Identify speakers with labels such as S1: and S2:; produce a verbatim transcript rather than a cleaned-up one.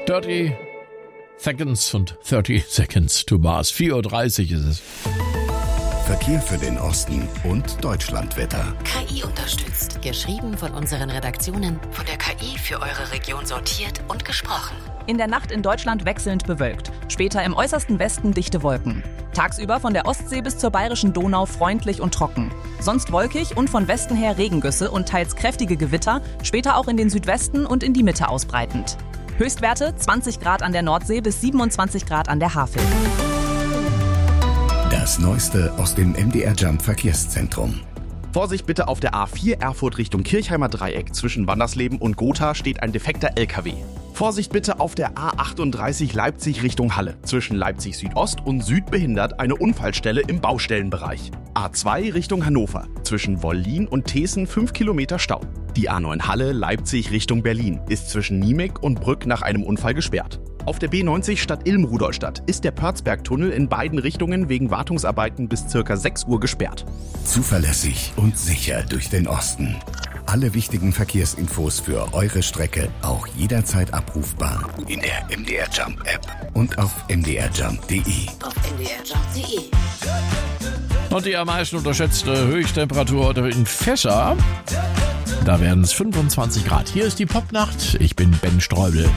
S1: dreißig Seconds und dreißig Seconds to Mars. vier Uhr dreißig ist es.
S2: Verkehr für den Osten und Deutschlandwetter.
S3: K I unterstützt. Geschrieben von unseren Redaktionen, von der K I für eure Region sortiert und gesprochen.
S4: In der Nacht in Deutschland wechselnd bewölkt. Später im äußersten Westen dichte Wolken. Tagsüber von der Ostsee bis zur bayerischen Donau freundlich und trocken. Sonst wolkig und von Westen her Regengüsse und teils kräftige Gewitter, später auch in den Südwesten und in die Mitte ausbreitend. Höchstwerte zwanzig Grad an der Nordsee bis siebenundzwanzig Grad an der Havel.
S2: Das Neueste aus dem M D R Jump Verkehrszentrum.
S5: Vorsicht bitte, auf der A vier Erfurt Richtung Kirchheimer Dreieck. Zwischen Wandersleben und Gotha steht ein defekter L K W. Vorsicht bitte auf der A achtunddreißig Leipzig Richtung Halle. Zwischen Leipzig Südost und Süd behindert eine Unfallstelle im Baustellenbereich. A zwei Richtung Hannover. Zwischen Wollin und Thesen fünf Kilometer Stau. Die A neun Halle Leipzig Richtung Berlin ist zwischen Niemek und Brück nach einem Unfall gesperrt. Auf der B neunzig Stadt-Ilm-Rudolstadt ist der Pörzberg-Tunnel in beiden Richtungen wegen Wartungsarbeiten bis ca. sechs Uhr gesperrt.
S2: Zuverlässig und sicher durch den Osten. Alle wichtigen Verkehrsinfos für eure Strecke auch jederzeit abrufbar in der M D R Jump App und auf m d r jump punkt d e.
S3: Auf m d r jump punkt d e.
S1: Und die am meisten unterschätzte Höchsttemperatur heute in Fescher. Da werden es fünfundzwanzig Grad. Hier ist die Popnacht. Ich bin Ben Streubel.